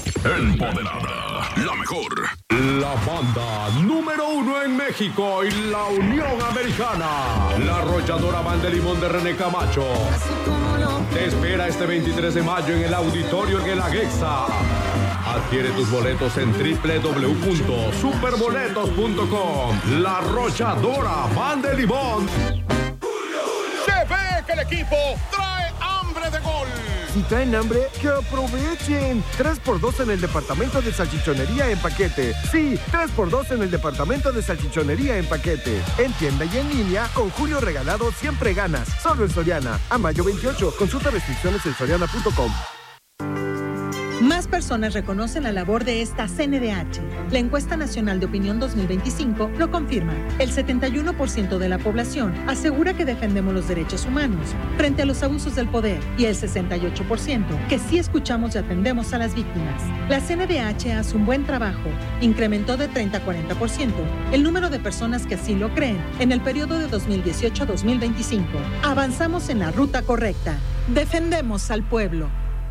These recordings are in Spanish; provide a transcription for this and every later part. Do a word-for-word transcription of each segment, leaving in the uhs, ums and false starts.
Empoderada, la mejor. La banda número uno en México y la Unión Americana. La arrolladora Banda de Limón de René Camacho. Te espera este veintitrés de mayo en el auditorio en el Aguexa. Adquiere tus boletos en doble u doble u doble u punto superboletos punto com. La arrolladora Banda de Limón. Se ve que el equipo trae hambre de gol. Si traen hambre, que aprovechen. tres por dos en el departamento de salchichonería en paquete. Sí, tres por dos en el departamento de salchichonería en paquete. En tienda y en línea, con Julio Regalado siempre ganas. Solo en Soriana. A mayo veintiocho. Consulta restricciones en soriana punto com. Más personas reconocen la labor de esta C N D H. La encuesta nacional de opinión dos mil veinticinco lo confirma. El setenta y uno por ciento de la población asegura que defendemos los derechos humanos frente a los abusos del poder y el sesenta y ocho por ciento que sí escuchamos y atendemos a las víctimas. La C N D H hace un buen trabajo. Incrementó de treinta a cuarenta por ciento el número de personas que así lo creen en el periodo de dos mil dieciocho a dos mil veinticinco. Avanzamos en la ruta correcta. Defendemos al pueblo.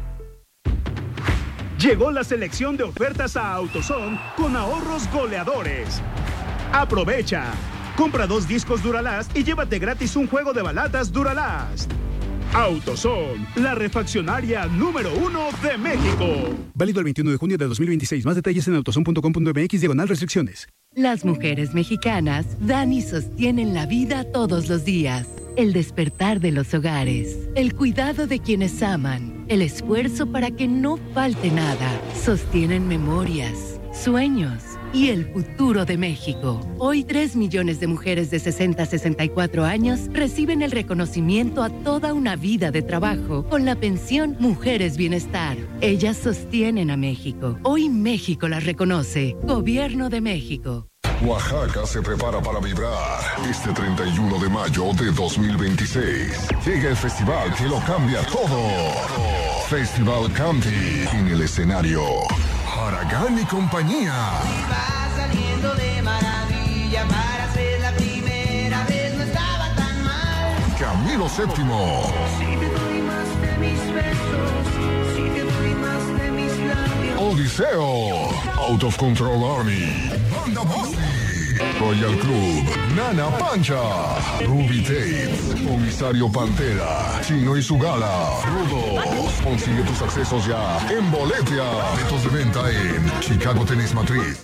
Llegó la selección de ofertas a AutoZone con ahorros goleadores. Aprovecha. Compra dos discos Duralast y llévate gratis un juego de balatas Duralast. AutoZone, la refaccionaria número uno de México. Válido el veintiuno de junio de dos mil veintiséis. Más detalles en autozone punto com punto m x diagonal restricciones. Las mujeres mexicanas dan y sostienen la vida todos los días. El despertar de los hogares, el cuidado de quienes aman, el esfuerzo para que no falte nada. Sostienen memorias, sueños y el futuro de México. Hoy tres millones de mujeres de sesenta a sesenta y cuatro años reciben el reconocimiento a toda una vida de trabajo con la pensión Mujeres Bienestar. Ellas sostienen a México. Hoy México las reconoce. Gobierno de México. Oaxaca se prepara para vibrar este treinta y uno de mayo de dos mil veintiséis. Llega el festival que lo cambia todo. Festival Country en el escenario. Haragán y compañía. Y va saliendo de maravilla para ser la primera vez, no estaba tan mal. Camilo séptimo. Si te doy más de mis besos, si te doy más de mis labios. Odiseo. Out of Control Army. Banda Bossy. Royal Club, Nana Pancha, Ruby Tate, Comisario Pantera, Chino y su gala, Rudo. Consigue tus accesos ya en Boletia. Boletos de venta en Chicago Tennis Matriz.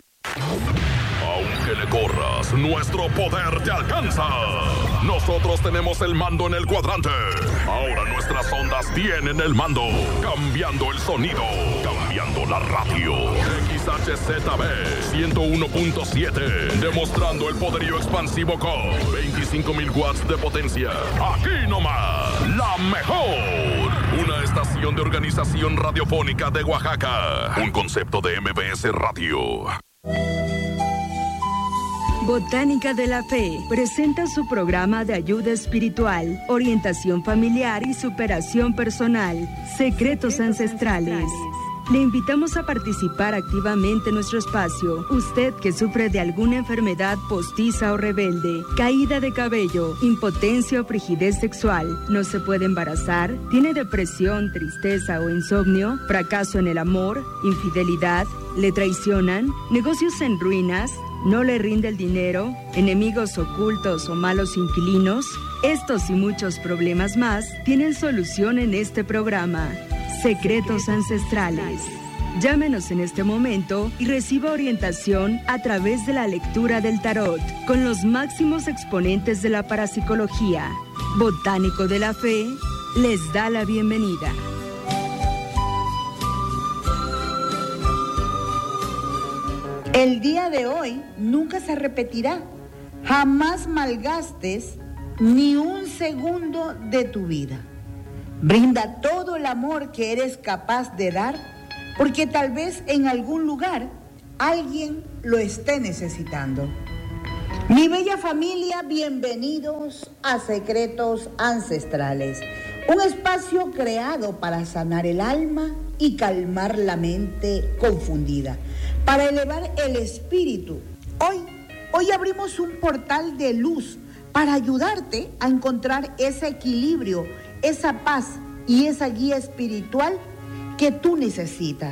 Aunque le corras, nuestro poder te alcanza. Nosotros tenemos el mando en el cuadrante. Ahora nuestras ondas tienen el mando. Cambiando el sonido. Cambiando la radio. X H Z B ciento uno punto siete. Demostrando el poderío expansivo con veinticinco mil watts de potencia. Aquí nomás. La mejor. Una estación de organización radiofónica de Oaxaca. Un concepto de M B S Radio. Botánica de la Fe presenta su programa de ayuda espiritual, orientación familiar y superación personal, Secretos Ancestrales. Le invitamos a participar activamente en nuestro espacio. Usted que sufre de alguna enfermedad postiza o rebelde, caída de cabello, impotencia o frigidez sexual, no se puede embarazar, tiene depresión, tristeza o insomnio, fracaso en el amor, infidelidad, le traicionan, negocios en ruinas, no le rinde el dinero, enemigos ocultos o malos inquilinos. Estos y muchos problemas más tienen solución en este programa. Secretos Ancestrales. Llámenos en este momento y reciba orientación a través de la lectura del tarot con los máximos exponentes de la parapsicología. Botánico de la Fe les da la bienvenida. El día de hoy nunca se repetirá. Jamás malgastes ni un segundo de tu vida. Brinda todo el amor que eres capaz de dar, porque tal vez en algún lugar alguien lo esté necesitando. Mi bella familia, bienvenidos a Secretos Ancestrales, un espacio creado para sanar el alma y calmar la mente confundida, para elevar el espíritu. Hoy, hoy abrimos un portal de luz para ayudarte a encontrar ese equilibrio, esa paz y esa guía espiritual que tú necesitas.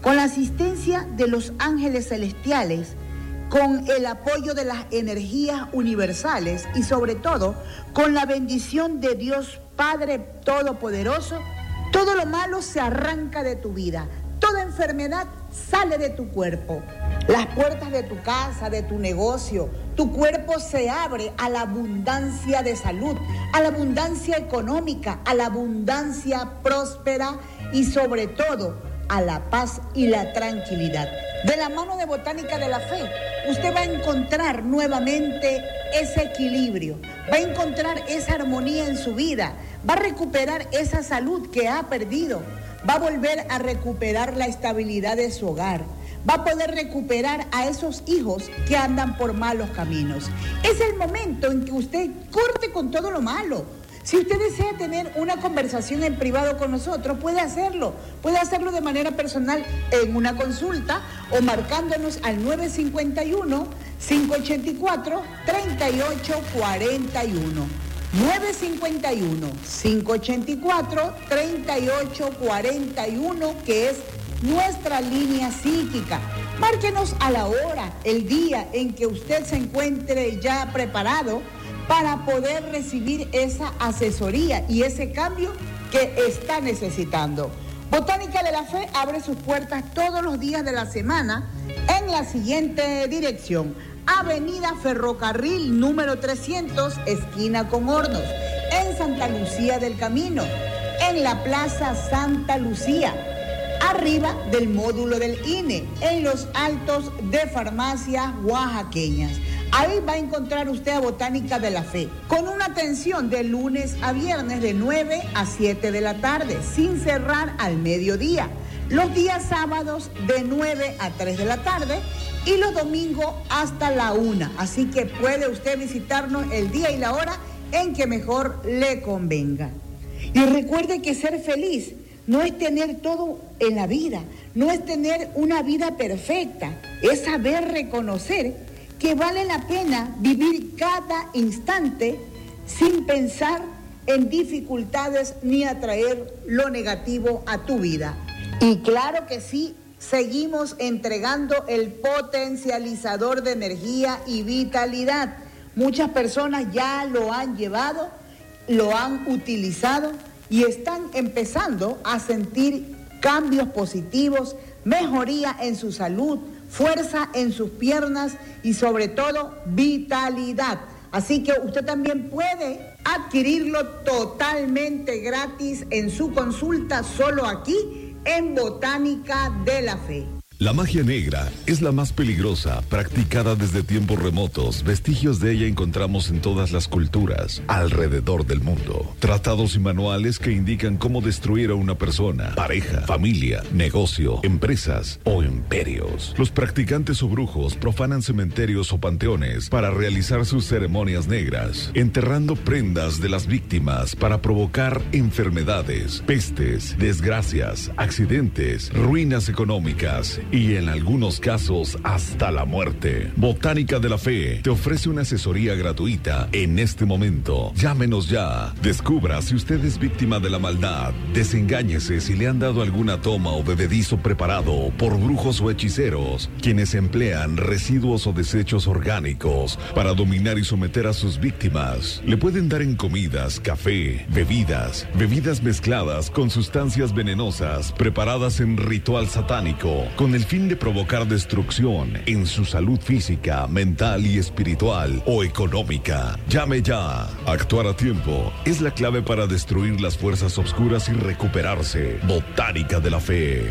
con la asistencia de los ángeles celestiales, con el apoyo de las energías universales y sobre todo con la bendición de Dios Padre Todopoderoso, todo lo malo se arranca de tu vida, toda enfermedad sale de tu cuerpo. Las puertas de tu casa, de tu negocio, tu cuerpo se abre a la abundancia de salud, a la abundancia económica, a la abundancia próspera y sobre todo a la paz y la tranquilidad. De la mano de Botánica de la Fe, usted va a encontrar nuevamente ese equilibrio, va a encontrar esa armonía en su vida, va a recuperar esa salud que ha perdido, va a volver a recuperar la estabilidad de su hogar, va a poder recuperar a esos hijos que andan por malos caminos. Es el momento en que usted corte con todo lo malo. Si usted desea tener una conversación en privado con nosotros, puede hacerlo. Puede hacerlo de manera personal en una consulta o marcándonos al nueve cinco uno, cinco ocho cuatro, tres ocho cuatro uno. nueve cinco uno, cinco ocho cuatro, tres ocho cuatro uno, que es nuestra línea psíquica. Márquenos a la hora, el día en que usted se encuentre ya preparado para poder recibir esa asesoría y ese cambio que está necesitando. Botánica de la Fe abre sus puertas todos los días de la semana en la siguiente dirección: Avenida Ferrocarril número trescientos, esquina con Hornos, en Santa Lucía del Camino, en la Plaza Santa Lucía, arriba del módulo del I N E, en los altos de Farmacias Oaxaqueñas. Ahí va a encontrar usted a Botánica de la Fe, con una atención de lunes a viernes de nueve a siete de la tarde, sin cerrar al mediodía. Los días sábados de nueve a tres de la tarde y los domingos hasta la una. Así que puede usted visitarnos el día y la hora en que mejor le convenga. Y recuerde que ser feliz no es tener todo en la vida, no es tener una vida perfecta, es saber reconocer que vale la pena vivir cada instante sin pensar en dificultades ni atraer lo negativo a tu vida. Y claro que sí, seguimos entregando el potencializador de energía y vitalidad. Muchas personas ya lo han llevado, lo han utilizado y están empezando a sentir cambios positivos, mejoría en su salud, fuerza en sus piernas y sobre todo vitalidad. Así que usted también puede adquirirlo totalmente gratis en su consulta, solo aquí en Botánica de la Fe. La magia negra es la más peligrosa, practicada desde tiempos remotos. Vestigios de ella encontramos en todas las culturas, alrededor del mundo. Tratados y manuales que indican cómo destruir a una persona, pareja, familia, negocio, empresas o imperios. Los practicantes o brujos profanan cementerios o panteones para realizar sus ceremonias negras, enterrando prendas de las víctimas para provocar enfermedades, pestes, desgracias, accidentes, ruinas económicas y en algunos casos hasta la muerte. Botánica de la Fe te ofrece una asesoría gratuita en este momento. Llámenos ya. Descubra si usted es víctima de la maldad. Desengáñese si le han dado alguna toma o bebedizo preparado por brujos o hechiceros, quienes emplean residuos o desechos orgánicos para dominar y someter a sus víctimas. Le pueden dar en comidas, café, bebidas, bebidas mezcladas con sustancias venenosas preparadas en ritual satánico, con el fin de provocar destrucción en su salud física, mental y espiritual o económica. Llame ya. Actuar a tiempo es la clave para destruir las fuerzas oscuras y recuperarse. Botánica de la Fe.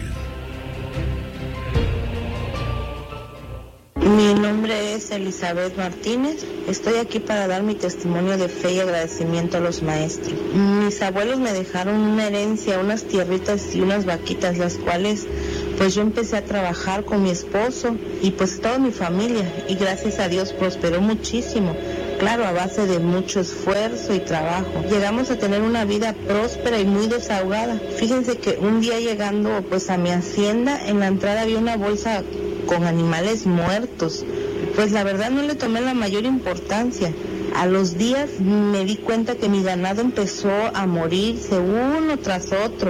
Mi nombre es Elizabeth Martínez. Estoy aquí para dar mi testimonio de fe y agradecimiento a los maestros. Mis abuelos me dejaron una herencia, unas tierritas y unas vaquitas, las cuales pues yo empecé a trabajar con mi esposo y pues toda mi familia, y gracias a Dios prosperó muchísimo. Claro, a base de mucho esfuerzo y trabajo. Llegamos a tener una vida próspera y muy desahogada. Fíjense que un día llegando pues a mi hacienda, en la entrada había una bolsa con animales muertos. Pues la verdad no le tomé la mayor importancia. A los días me di cuenta que mi ganado empezó a morirse uno tras otro.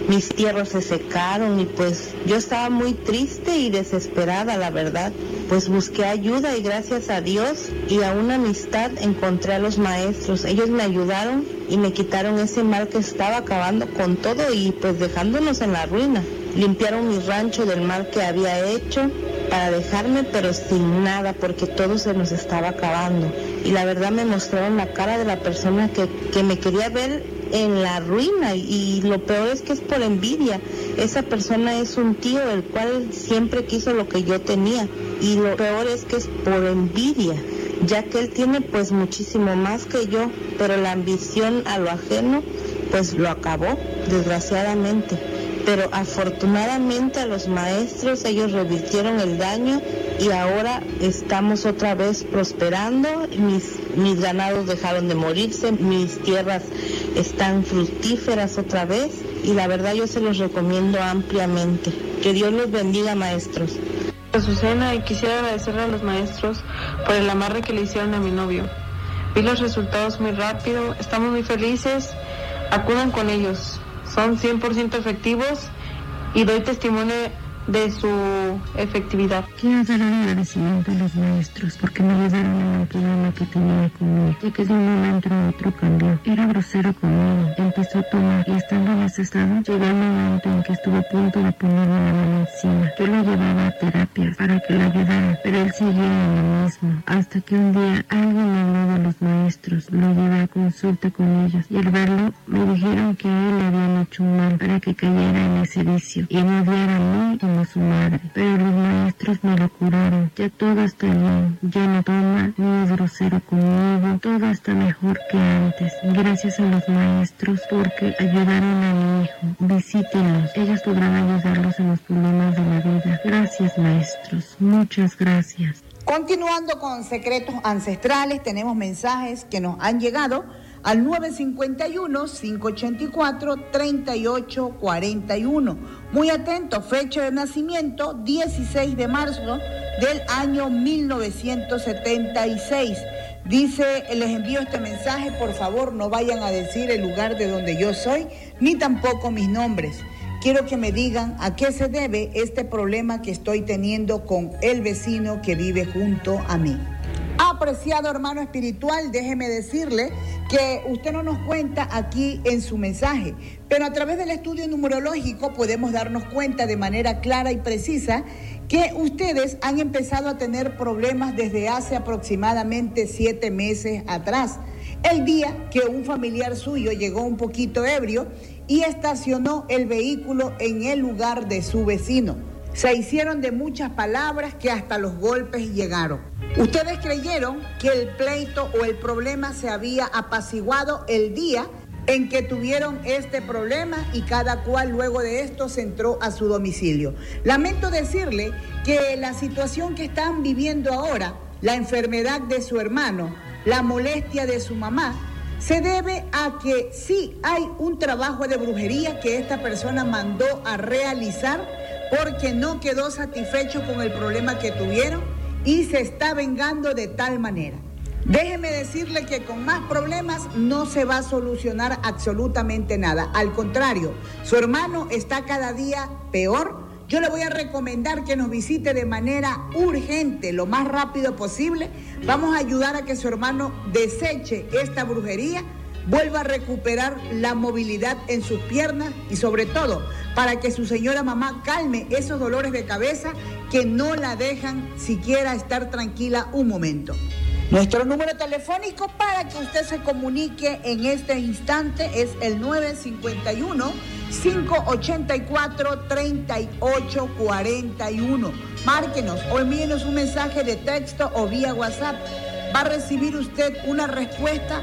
mis tierras se secaron y pues yo estaba muy triste y desesperada, la verdad. Pues busqué ayuda y gracias a Dios y a una amistad encontré a los maestros. Ellos me ayudaron y me quitaron ese mal que estaba acabando con todo y pues dejándonos en la ruina. Limpiaron mi rancho del mal que había hecho para dejarme, pero sin nada, porque todo se nos estaba acabando. Y la verdad me mostraron la cara de la persona que, que me quería ver en la ruina, y lo peor es que es por envidia. Esa persona es un tío el cual siempre quiso lo que yo tenía, y lo peor es que es por envidia, ya que él tiene pues muchísimo más que yo, pero la ambición a lo ajeno pues lo acabó, desgraciadamente. Pero afortunadamente a los maestros, ellos revirtieron el daño y ahora estamos otra vez prosperando. Mis, mis ganados dejaron de morirse, mis tierras están fructíferas otra vez y la verdad yo se los recomiendo ampliamente. Que Dios los bendiga, maestros. Azucena, y quisiera agradecerle a los maestros por el amarre que le hicieron a mi novio. Vi los resultados muy rápido, estamos muy felices, acudan con ellos. Son cien por ciento efectivos y doy testimonio de su efectividad. Quiero dar un agradecimiento a los maestros porque me ayudaron en el problema que tenía conmigo, ya que de un momento a otro cambió. Era grosero conmigo, empezó a tomar y estando en ese estado, llegó el momento en que estuve a punto de ponerme la mano encima. Yo lo llevaba a terapia para que lo ayudara, pero él seguía en lo mismo, hasta que un día alguien me habló de los maestros, lo llevé a consulta con ellos y al verlo me dijeron que a él le habían hecho un mal para que cayera en ese vicio y me odiara a mí como su madre, pero los maestros me lo curaron. Ya todo está bien, ya no toma ni es grosero conmigo, todo está mejor que antes, gracias a los maestros porque ayudaron a mi hijo. Visítenlos, ellos podrán ayudarlos en los problemas de la vida. Gracias, maestros, muchas gracias. Continuando con Secretos Ancestrales, tenemos mensajes que nos han llegado al nueve cinco uno, cinco ocho cuatro, tres ocho cuatro uno. Muy atento, fecha de nacimiento dieciséis de marzo del año mil novecientos setenta y seis. Dice, les envío este mensaje, por favor no vayan a decir el lugar de donde yo soy, ni tampoco mis nombres. Quiero que me digan a qué se debe este problema que estoy teniendo con el vecino que vive junto a mí. Apreciado hermano espiritual, déjeme decirle que usted no nos cuenta aquí en su mensaje, pero a través del estudio numerológico podemos darnos cuenta de manera clara y precisa que ustedes han empezado a tener problemas desde hace aproximadamente siete meses atrás. El día que un familiar suyo llegó un poquito ebrio y estacionó el vehículo en el lugar de su vecino. Se hicieron de muchas palabras que hasta los golpes llegaron. Ustedes creyeron que el pleito o el problema se había apaciguado el día en que tuvieron este problema y cada cual luego de esto se entró a su domicilio. Lamento decirle que la situación que están viviendo ahora, la enfermedad de su hermano, la molestia de su mamá, se debe a que sí hay un trabajo de brujería que esta persona mandó a realizar porque no quedó satisfecho con el problema que tuvieron y se está vengando de tal manera. Déjeme decirle que con más problemas no se va a solucionar absolutamente nada. Al contrario, su hermano está cada día peor. Yo le voy a recomendar que nos visite de manera urgente, lo más rápido posible. Vamos a ayudar a que su hermano deseche esta brujería, vuelva a recuperar la movilidad en sus piernas y sobre todo para que su señora mamá calme esos dolores de cabeza que no la dejan siquiera estar tranquila un momento. Nuestro número telefónico para que usted se comunique en este instante es el nueve cinco uno, cinco ocho cuatro, tres ocho cuatro uno. Márquenos o envíenos un mensaje de texto o vía WhatsApp. Va a recibir usted una respuesta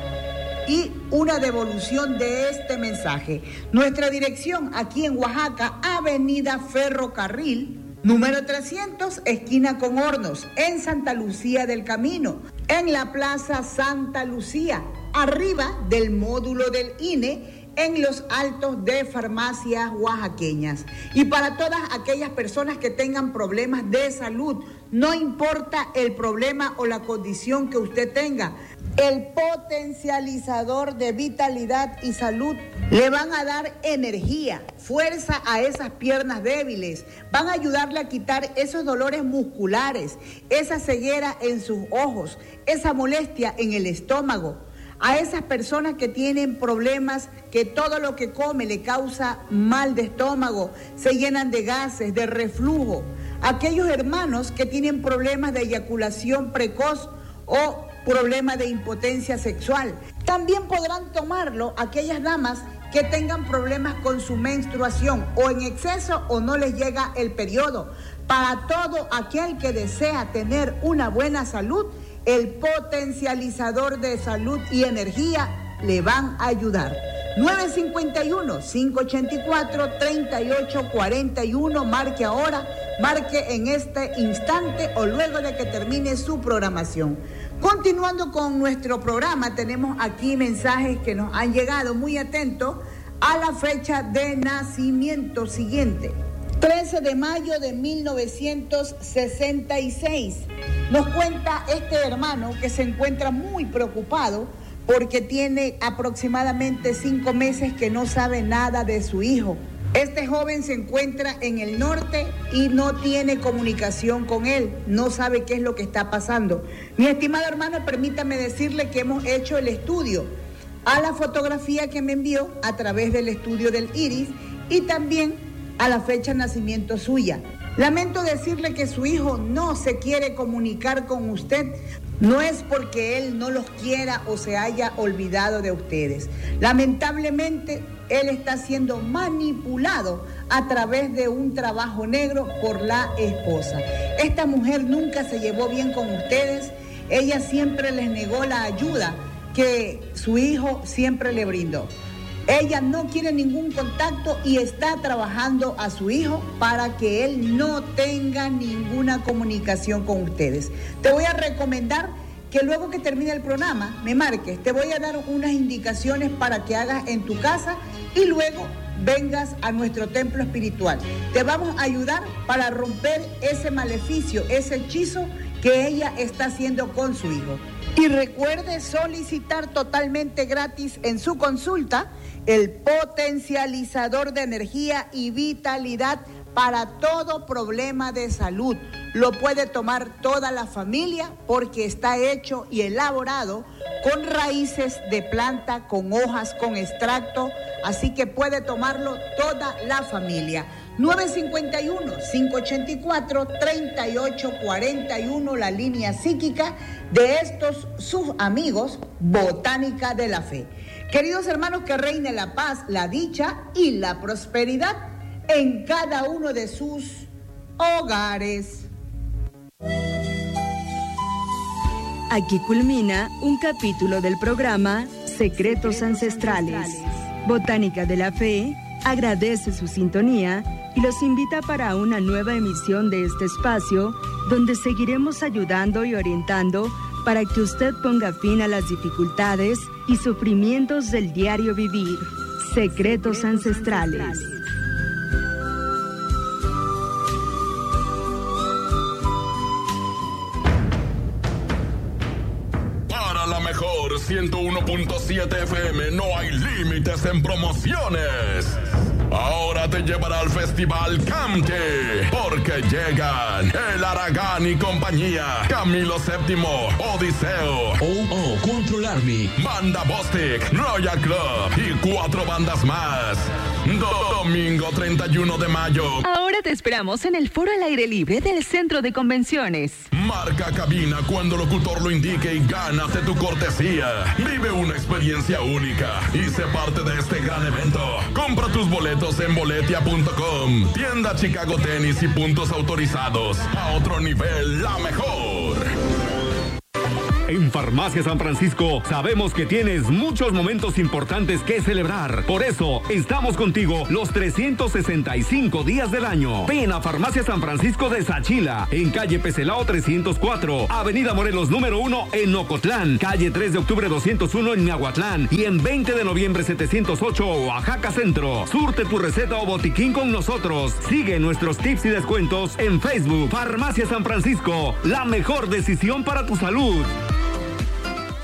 y una devolución de este mensaje. Nuestra dirección aquí en Oaxaca, Avenida Ferrocarril, número trescientos, esquina con Hornos, en Santa Lucía del Camino, en la Plaza Santa Lucía, arriba del módulo del I N E, en los altos de farmacias oaxaqueñas. Y para todas aquellas personas que tengan problemas de salud, no importa el problema o la condición que usted tenga, el potencializador de vitalidad y salud. Le van a dar energía, fuerza a esas piernas débiles. Van a ayudarle a quitar esos dolores musculares, esa ceguera en sus ojos, esa molestia en el estómago. A esas personas que tienen problemas, que todo lo que come le causa mal de estómago, se llenan de gases, de reflujo. Aquellos hermanos que tienen problemas de eyaculación precoz o problemas de impotencia sexual. También podrán tomarlo aquellas damas que tengan problemas con su menstruación o en exceso o no les llega el periodo. Para todo aquel que desea tener una buena salud, el potencializador de salud y energía le van a ayudar. nueve cinco uno, cinco ocho cuatro, tres ocho cuatro uno, marque ahora, marque en este instante o luego de que termine su programación. Continuando con nuestro programa, tenemos aquí mensajes que nos han llegado, muy atentos a la fecha de nacimiento siguiente. trece de mayo de mil novecientos sesenta y seis. Nos cuenta este hermano que se encuentra muy preocupado porque tiene aproximadamente cinco meses que no sabe nada de su hijo. Este joven se encuentra en el norte y no tiene comunicación con él, no sabe qué es lo que está pasando. Mi estimado hermano, permítame decirle que hemos hecho el estudio a la fotografía que me envió a través del estudio del iris y también a la fecha de nacimiento suya. Lamento decirle que su hijo no se quiere comunicar con usted. No es porque él no los quiera o se haya olvidado de ustedes. Lamentablemente, él está siendo manipulado a través de un trabajo negro por la esposa. Esta mujer nunca se llevó bien con ustedes. Ella siempre les negó la ayuda que su hijo siempre le brindó. Ella no quiere ningún contacto y está trabajando a su hijo para que él no tenga ninguna comunicación con ustedes. Te voy a recomendar que luego que termine el programa me marques. Te voy a dar unas indicaciones para que hagas en tu casa y luego vengas a nuestro templo espiritual. Te vamos a ayudar para romper ese maleficio, ese hechizo que ella está haciendo con su hijo. Y recuerde solicitar totalmente gratis en su consulta el potencializador de energía y vitalidad para todo problema de salud. Lo puede tomar toda la familia porque está hecho y elaborado con raíces de planta, con hojas, con extracto, así que puede tomarlo toda la familia. nueve cinco uno, cinco ocho cuatro, tres ocho cuatro uno, la línea psíquica de estos sus amigos, Botánica de la Fe. Queridos hermanos, que reine la paz, la dicha y la prosperidad en cada uno de sus hogares. Aquí culmina un capítulo del programa Secretos Ancestrales. Botánica de la Fe agradece su sintonía y los invita para una nueva emisión de este espacio donde seguiremos ayudando y orientando para que usted ponga fin a las dificultades y sufrimientos del diario vivir. Secretos Ancestrales. Para la mejor ciento uno punto siete F M no hay límites en promociones. Ahora te llevará al Festival Camque, porque llegan El Aragán y compañía, Camilo séptimo, Odiseo, Oh Oh, Control Army, Banda Bostic, Royal Club y cuatro bandas más. Domingo treinta y uno de mayo. Ahora te esperamos en el Foro al Aire Libre del Centro de Convenciones. Marca cabina cuando el locutor lo indique y gánate tu cortesía. Vive una experiencia única y sé parte de este gran evento. Compra tus boletos en boletia punto com. Tienda Chicago Tenis y puntos autorizados. A otro nivel, la mejor. En Farmacia San Francisco sabemos que tienes muchos momentos importantes que celebrar. Por eso estamos contigo los trescientos sesenta y cinco días del año. Ven a Farmacia San Francisco de Sachila, en calle Pecelao trescientos cuatro, Avenida Morelos número uno en Ocotlán, calle tres de octubre doscientos uno en Miahuatlán y en veinte de noviembre setecientos ocho Oaxaca Centro. Surte tu receta o botiquín con nosotros. Sigue nuestros tips y descuentos en Facebook. Farmacia San Francisco, la mejor decisión para tu salud.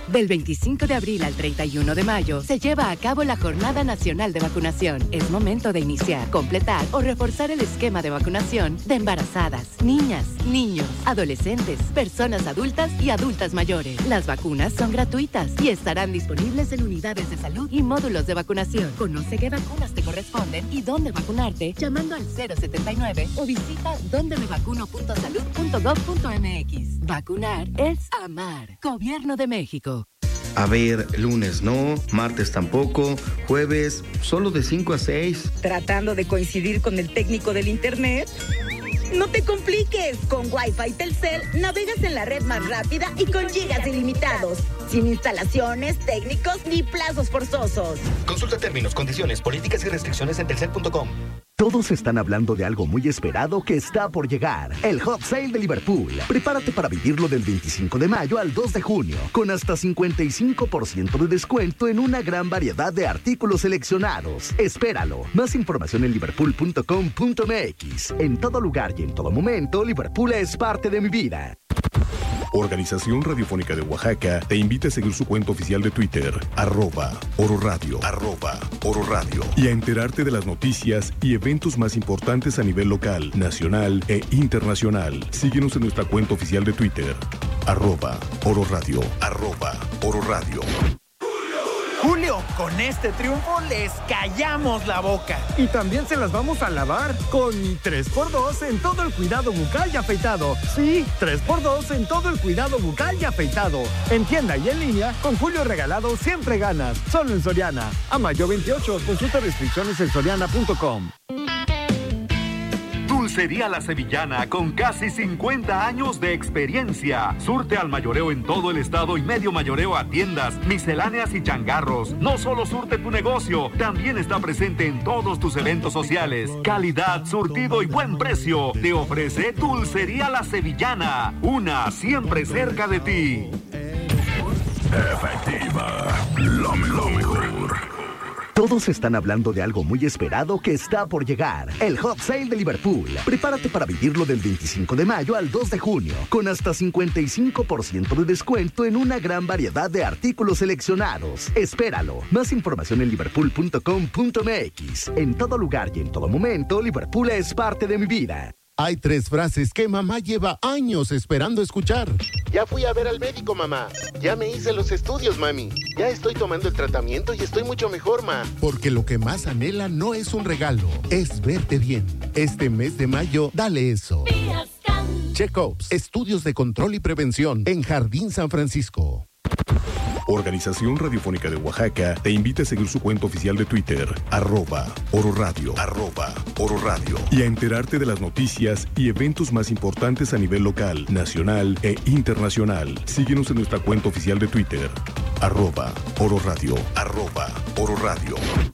Del veinticinco de abril al treinta y uno de mayo se lleva a cabo la Jornada Nacional de Vacunación. Es momento de iniciar, completar o reforzar el esquema de vacunación de embarazadas, niñas, niños, adolescentes, personas adultas y adultas mayores. Las vacunas son gratuitas y estarán disponibles en unidades de salud y módulos de vacunación. Conoce qué vacunas te corresponden y dónde vacunarte llamando al cero setenta y nueve o visita donde me vacuno punto salud punto gov punto m x. Vacunar es amar. Gobierno de México. A ver, lunes no, martes tampoco, jueves solo de cinco a seis. ¿Tratando de coincidir con el técnico del internet? No te compliques, con Wi-Fi Telcel navegas en la red más rápida y con gigas ilimitados, sin instalaciones, técnicos ni plazos forzosos. Consulta términos, condiciones, políticas y restricciones en telcel punto com. Todos están hablando de algo muy esperado que está por llegar, el Hot Sale de Liverpool. Prepárate para vivirlo del veinticinco de mayo al dos de junio, con hasta cincuenta y cinco por ciento de descuento en una gran variedad de artículos seleccionados. Espéralo. Más información en liverpool punto com punto m x. En todo lugar y en todo momento, Liverpool es parte de mi vida. Organización Radiofónica de Oaxaca te invita a seguir su cuenta oficial de Twitter, arroba Oro Radio, arroba Oro Radio, y a enterarte de las noticias y eventos más importantes a nivel local, nacional e internacional. Síguenos en nuestra cuenta oficial de Twitter, arroba Oro Radio, arroba Oro Radio. Julio, con este triunfo les callamos la boca. Y también se las vamos a lavar con tres por dos en todo el cuidado bucal y afeitado. Sí, tres por dos en todo el cuidado bucal y afeitado. En tienda y en línea, con Julio regalado siempre ganas. Solo en Soriana. A mayo veintiocho, consulta restricciones en soriana punto com. Dulcería La Sevillana, con casi cincuenta años de experiencia. Surte al mayoreo en todo el estado y medio mayoreo a tiendas, misceláneas y changarros. No solo surte tu negocio, también está presente en todos tus eventos sociales. Calidad, surtido y buen precio. Te ofrece Dulcería La Sevillana, una siempre cerca de ti. Efectiva, lo mejor. Todos están hablando de algo muy esperado que está por llegar, el Hot Sale de Liverpool. Prepárate para vivirlo del veinticinco de mayo al dos de junio, con hasta cincuenta y cinco por ciento de descuento en una gran variedad de artículos seleccionados. Espéralo. Más información en liverpool punto com punto m x. En todo lugar y en todo momento, Liverpool es parte de mi vida. Hay tres frases que mamá lleva años esperando escuchar. Ya fui a ver al médico, mamá. Ya me hice los estudios, mami. Ya estoy tomando el tratamiento y estoy mucho mejor, ma. Porque lo que más anhela no es un regalo, es verte bien. Este mes de mayo, dale eso. Check-ups, estudios de control y prevención en Jardín San Francisco. Organización Radiofónica de Oaxaca te invita a seguir su cuenta oficial de Twitter, arroba Oro Radio, arroba Oro Radio, y a enterarte de las noticias y eventos más importantes a nivel local, nacional e internacional. Síguenos en nuestra cuenta oficial de Twitter, arroba Oro Radio, arroba Oro Radio.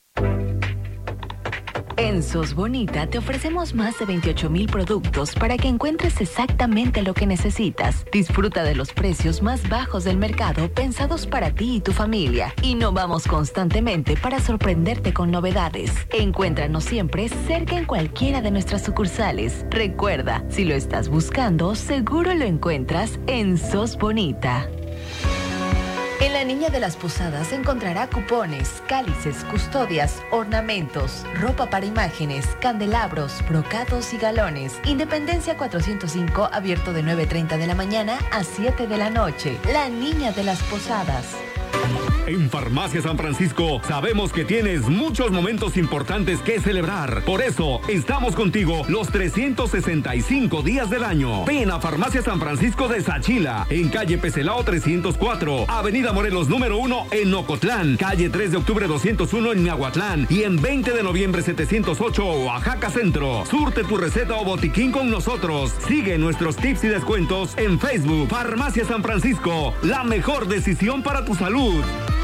En Sos Bonita te ofrecemos más de veintiocho mil productos para que encuentres exactamente lo que necesitas. Disfruta de los precios más bajos del mercado pensados para ti y tu familia. Innovamos constantemente para sorprenderte con novedades. Encuéntranos siempre cerca en cualquiera de nuestras sucursales. Recuerda, si lo estás buscando, seguro lo encuentras en Sos Bonita. En la Niña de las Posadas encontrará cupones, cálices, custodias, ornamentos, ropa para imágenes, candelabros, brocados y galones. Independencia cuatrocientos cinco, abierto de nueve treinta de la mañana a siete de la noche. La Niña de las Posadas. En Farmacia San Francisco sabemos que tienes muchos momentos importantes que celebrar. Por eso estamos contigo los trescientos sesenta y cinco días del año. Ven a Farmacia San Francisco de Sachila, en calle Pecelao trescientos cuatro, Avenida Morelos número uno en Ocotlán, calle tres de octubre doscientos uno en Miahuatlán y en veinte de noviembre setecientos ocho Oaxaca Centro. Surte tu receta o botiquín con nosotros. Sigue nuestros tips y descuentos en Facebook. Farmacia San Francisco, la mejor decisión para tu salud.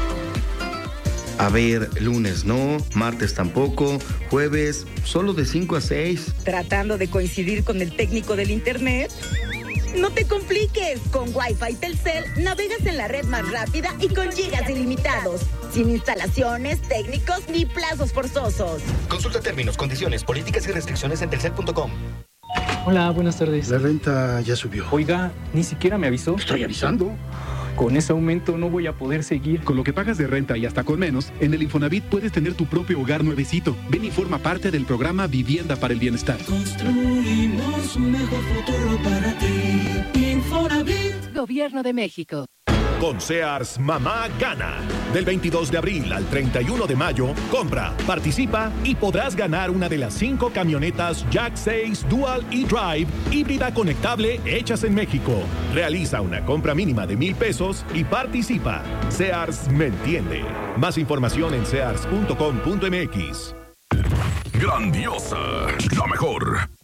A ver, lunes no, martes tampoco, jueves solo de cinco a seis. ¿Tratando de coincidir con el técnico del internet? No te compliques, con Wi-Fi Telcel navegas en la red más rápida y con gigas ilimitados, sin instalaciones, técnicos ni plazos forzosos. Consulta términos, condiciones, políticas y restricciones en telcel punto com. Hola, buenas tardes. La renta ya subió. Oiga, ni siquiera me avisó. Estoy avisando. Con ese aumento no voy a poder seguir. Con lo que pagas de renta y hasta con menos, en el Infonavit puedes tener tu propio hogar nuevecito. Ven y forma parte del programa Vivienda para el Bienestar. Construimos un mejor futuro para ti. Infonavit. Gobierno de México. Con Sears, mamá gana. Del veintidós de abril al treinta y uno de mayo, compra, participa y podrás ganar una de las cinco camionetas Jack seis Dual e-Drive híbrida conectable hechas en México. Realiza una compra mínima de mil pesos y participa. Sears me entiende. Más información en sears punto com punto m x. Grandiosa, la mejor.